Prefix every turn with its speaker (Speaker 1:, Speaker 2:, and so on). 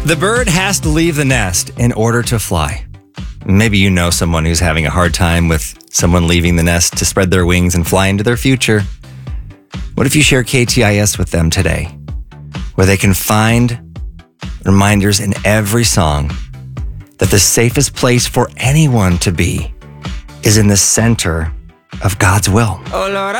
Speaker 1: The bird has to leave the nest in order to fly. Maybe you know someone who's having a hard time with someone leaving the nest to spread their wings and fly into their future. What if you share KTIS with them today, where they can find reminders in every song that the safest place for anyone to be is in the center of God's will?
Speaker 2: Oh Lord,